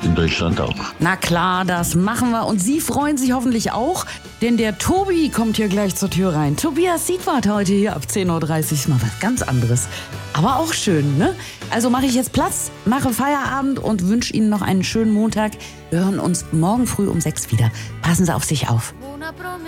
in Deutschland auch. Na klar, das machen wir. Und Sie freuen sich hoffentlich auch, denn der Tobi kommt hier gleich zur Tür rein. Tobias Siegwart heute hier ab 10.30 Uhr. Mal was ganz anderes. Aber auch schön, ne? Also mache ich jetzt Platz, mache Feierabend und wünsche Ihnen noch einen schönen Montag. Wir hören uns morgen früh um 6 wieder. Passen Sie auf sich auf.